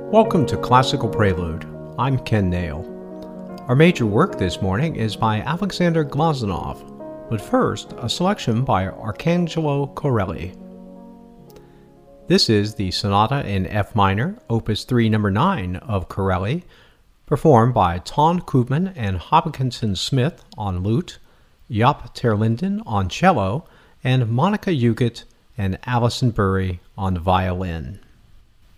Welcome to Classical Prelude. I'm Ken Nail. Our major work this morning is by Alexander Glazunov, but first, a selection by Arcangelo Corelli. This is the Sonata in F minor, Opus 3 No. 9 of Corelli, performed by Ton Koopman and Hopkinson Smith on lute, Jaap ter Linden on cello, and Monica Huguet and Alison Burry on violin.